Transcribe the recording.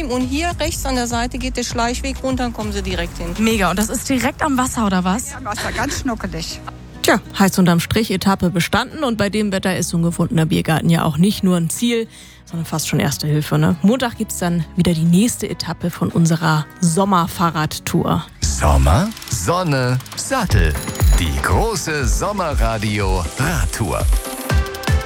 mitnehmen und hier rechts an der Seite geht der Schleichweg runter, dann kommen Sie direkt hin. Mega, und das ist direkt am Wasser, oder was? Ja, am Wasser, ganz schnuckelig. Tja, heißt unterm Strich Etappe bestanden und bei dem Wetter ist so ein gefundener Biergarten ja auch nicht nur ein Ziel, sondern fast schon Erste Hilfe, ne? Montag gibt's dann wieder die nächste Etappe von unserer Sommerfahrradtour. Sommer, Sonne, Sattel. Die große Sommerradio-Radtour.